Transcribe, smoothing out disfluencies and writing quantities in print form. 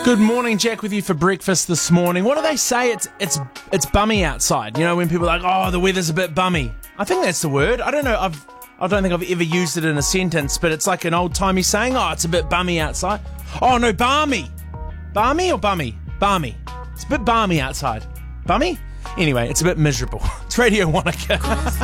Good morning, Jack, with you for breakfast this morning. What do they say? It's bummy outside. You know, when people are like, oh, the weather's a bit bummy. I think that's the word. I don't know. I don't think I've ever used it in a sentence, but it's like an old-timey saying, oh, it's a bit bummy outside. Oh, no, balmy. Balmy or bummy? Balmy. It's a bit balmy outside. Bummy? Anyway, it's a bit miserable. It's Radio Wanaka.